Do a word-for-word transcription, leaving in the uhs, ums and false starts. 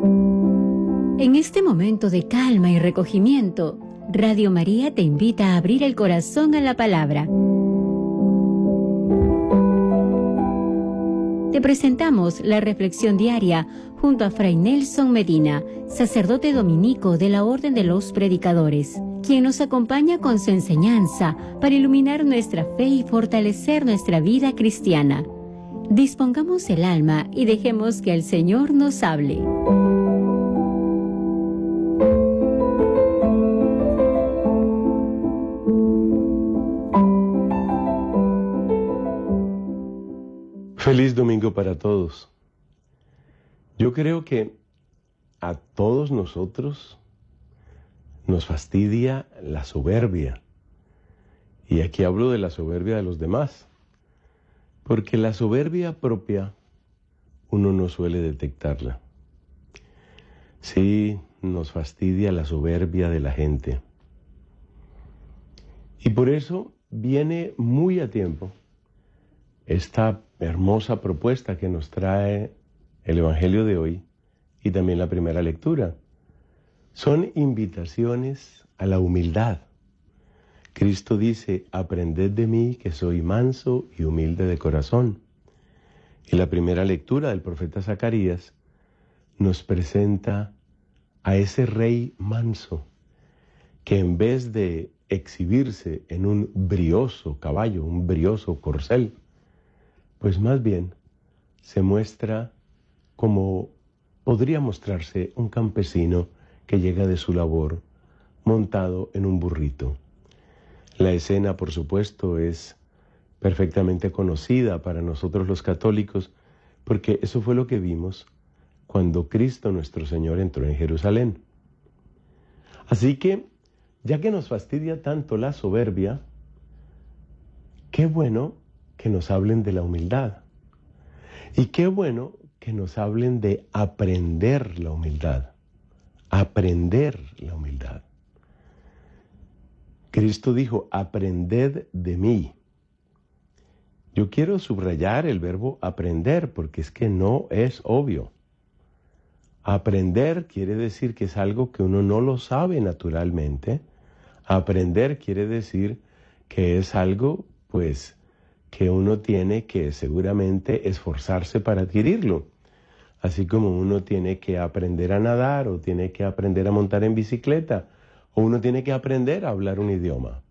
En este momento de calma y recogimiento, Radio María te invita a abrir el corazón a la palabra. Te presentamos la reflexión diaria junto a Fray Nelson Medina, sacerdote dominico de la Orden de los Predicadores, quien nos acompaña con su enseñanza para iluminar nuestra fe y fortalecer nuestra vida cristiana. Dispongamos el alma y dejemos que el Señor nos hable. Feliz domingo para todos. Yo creo que a todos nosotros nos fastidia la soberbia. Y aquí hablo de la soberbia de los demás. Porque la soberbia propia uno no suele detectarla. Sí, nos fastidia la soberbia de la gente. Y por eso viene muy a tiempo esta hermosa propuesta que nos trae el Evangelio de hoy y también la primera lectura. Son invitaciones a la humildad. Cristo dice, aprended de mí que soy manso y humilde de corazón. Y la primera lectura del profeta Zacarías nos presenta a ese rey manso que en vez de exhibirse en un brioso caballo, un brioso corcel, pues más bien se muestra como podría mostrarse un campesino que llega de su labor montado en un burrito. La escena, por supuesto, es perfectamente conocida para nosotros los católicos, porque eso fue lo que vimos cuando Cristo nuestro Señor entró en Jerusalén. Así que, ya que nos fastidia tanto la soberbia, qué bueno que nos hablen de la humildad. Y qué bueno que nos hablen de aprender la humildad. Aprender la humildad. Cristo dijo, aprended de mí. Yo quiero subrayar el verbo aprender porque es que no es obvio. Aprender quiere decir que es algo que uno no lo sabe naturalmente. Aprender quiere decir que es algo, pues, que uno tiene que seguramente esforzarse para adquirirlo. Así como uno tiene que aprender a nadar o tiene que aprender a montar en bicicleta o uno tiene que aprender a hablar un idioma.